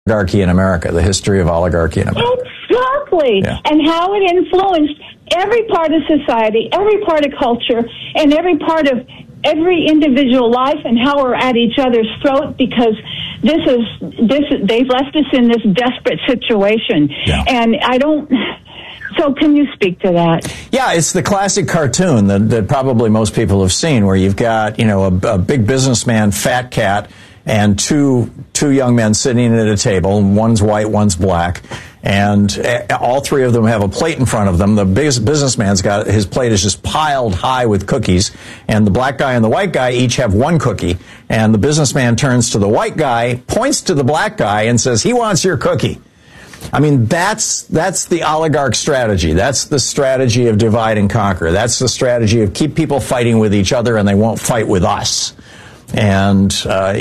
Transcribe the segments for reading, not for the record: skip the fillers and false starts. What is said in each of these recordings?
oligarchy in America, the history of oligarchy in America. Exactly. Yeah. And how it influenced every part of society, every part of culture, and every part of every individual life, and how we're at each other's throat because they've left us in this desperate situation. Yeah. And so can you speak to that? Yeah, it's the classic cartoon that probably most people have seen, where you've got, a big businessman, fat cat, and two young men sitting at a table. One's white, one's black. And all three of them have a plate in front of them. The biggest businessman's got his plate is just piled high with cookies. And the black guy and the white guy each have one cookie. And the businessman turns to the white guy, points to the black guy, and says, "He wants your cookie." I mean, that's the oligarch strategy. That's the strategy of divide and conquer. That's the strategy of keep people fighting with each other and they won't fight with us. And,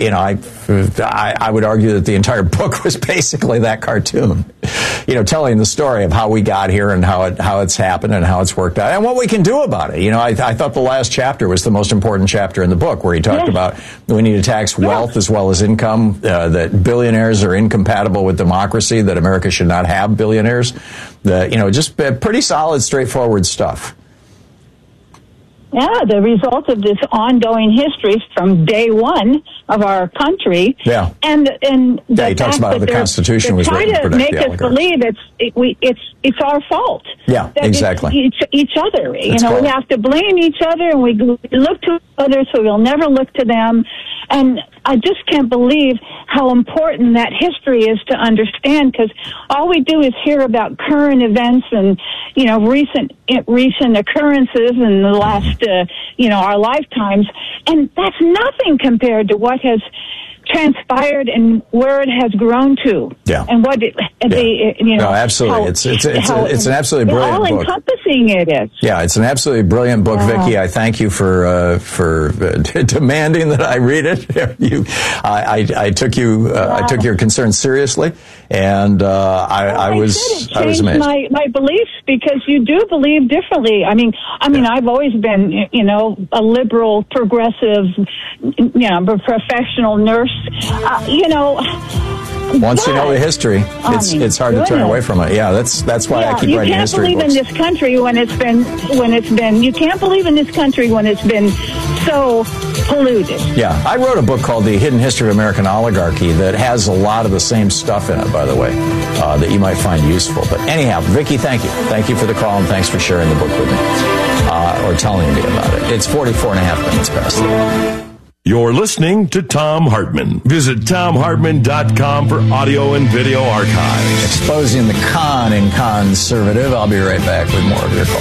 I would argue that the entire book was basically that cartoon, telling the story of how we got here and how it's happened and how it's worked out and what we can do about it. I thought the last chapter was the most important chapter in the book, where he talked about we need to tax wealth as well as income, that billionaires are incompatible with democracy, that America should not have billionaires, just pretty solid, straightforward stuff. Yeah, the result of this ongoing history from day one of our country. Yeah. And he talks about how the Constitution was written to protect the oligarchs. Trying to make us believe it's our fault. Yeah, exactly. Each other. We have to blame each other, and we look to others, so we'll never look to them. And I just can't believe how important that history is to understand, because all we do is hear about current events and, recent occurrences in the last, our lifetimes. And that's nothing compared to what has transpired and where it has grown to. Yeah. And what No, absolutely. It's an absolutely brilliant book. How encompassing it is. Yeah, it's an absolutely brilliant book, Vicki. I thank you for demanding that I read it. I took your concern seriously, and I was amazed. My beliefs, because you do believe differently. I mean, I've always been, a liberal, progressive, professional nurse. Once you know the history, it's hard to turn away from it. Yeah, that's why I keep writing history books. You can't believe in this country when it's been. You can't believe in this country when it's been so polluted. Yeah, I wrote a book called The Hidden History of American Oligarchy that has a lot of the same stuff in it, by the way, that you might find useful. But anyhow, Vicki, thank you. Thank you for the call, and thanks for sharing the book with me, or telling me about it. It's 44 and a half minutes past. You're listening to Thom Hartmann. Visit ThomHartmann.com for audio and video archives. Exposing the con in conservative. I'll be right back with more of your calls.